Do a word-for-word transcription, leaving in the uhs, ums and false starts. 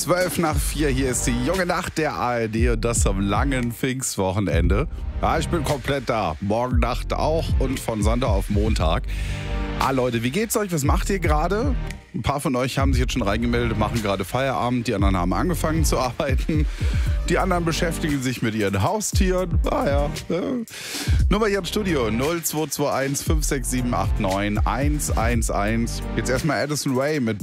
Zwölf nach vier, hier ist die junge Nacht der A R D und das am langen Pfingstwochenende. Ja, ich bin komplett da. Morgen Nacht auch und von Sonntag auf Montag. Ah Leute, wie geht's euch? Was macht ihr gerade? Ein paar von euch haben sich jetzt schon reingemeldet, machen gerade Feierabend. Die anderen haben angefangen zu arbeiten. Die anderen beschäftigen sich mit ihren Haustieren. Ah ja. ja. Nummer hier im Studio null zwei zwei eins fünf sechs sieben acht neun eins eins eins. Jetzt erstmal Addison Rae mit